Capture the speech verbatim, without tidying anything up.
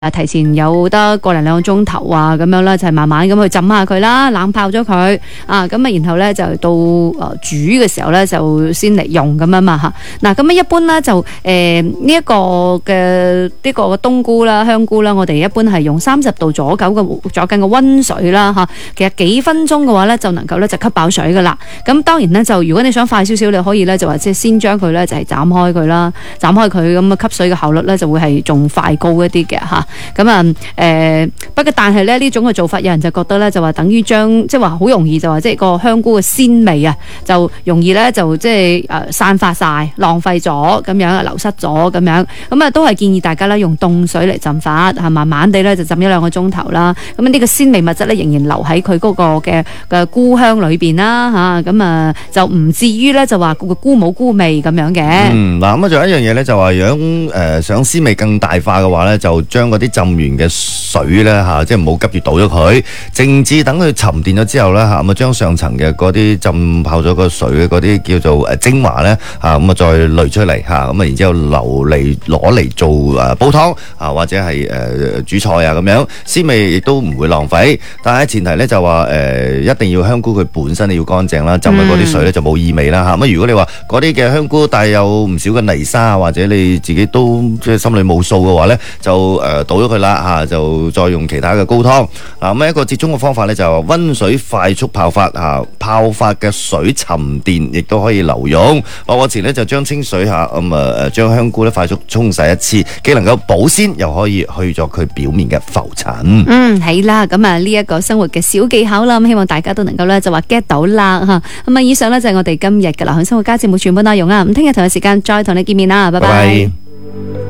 提前有得個零兩個鐘頭啊，咁樣啦，就係慢慢咁去浸下佢啦，冷泡咗佢啊，咁啊，然後咧就到誒煮嘅時候咧就先嚟用咁樣嘛吓。嗱，咁啊一般咧就誒呢一個嘅呢個冬菇啦、香菇啦，我哋一般係用三十度左右嘅左近嘅溫水啦吓。其實幾分鐘嘅話咧就能夠咧就吸飽水噶啦。咁當然咧就如果你想快少少，你可以咧就話即係先將佢咧就係斬開佢啦，斬開佢咁啊吸水嘅效率咧就會係仲快高一啲嘅吓。咁啊，誒、呃，不過但係咧呢種嘅做法，有人就覺得咧就話等於將即係話好容易就話即係個香菇嘅鮮味啊，就容易咧就即係誒散發晒，浪費咗咁樣，流失咗咁樣。咁啊都係建議大家咧用凍水嚟浸法，係慢慢地咧就浸一兩個鐘頭啦。咁呢個鮮味物質咧仍然留喺佢嗰個嘅嘅菇香裏邊啦吓，咁啊就唔至於咧就話個菇冇菇味咁樣嘅。 嗯，嗱咁啊仲有一樣嘢咧就話想誒想鮮味更大化嘅話咧，就將嗰啲浸完嘅水咧嚇，即係唔好急住倒咗佢，靜止等佢沉澱咗之後咧嚇，咁啊將上層嘅嗰啲浸泡咗個水嘅嗰啲叫做誒精華咧嚇，咁啊再濾出嚟嚇，咁啊然之後留嚟攞嚟做誒煲湯啊，或者係誒煮菜啊咁樣，鮮味亦都唔會浪費。但係前提咧就話誒一定要香菇佢本身要乾淨啦，浸嘅嗰啲水咧就冇異味啦嚇。咁如果你話嗰啲嘅香菇帶有唔少嘅泥沙，或者你自己都即係心裏冇數嘅話咧，就誒倒咗佢啦嚇，就再用其他嘅高湯。嗱咁一個折中嘅方法咧就係溫水快速泡發嚇，泡發嘅水沉澱亦都可以留用。落鍋前咧就將清水嚇咁啊誒將香菇咧快速沖洗一次，既能夠保鮮又可以去咗佢表面嘅浮塵。 嗯，係啦，咁啊呢一個生活嘅小技巧啦，咁希望大家都能夠咧就話 get 到啦嚇。咁啊以上咧就係我哋今日嘅流行生活家節目全部內容啦。咁聽日同一時間再同你見面啦，拜拜。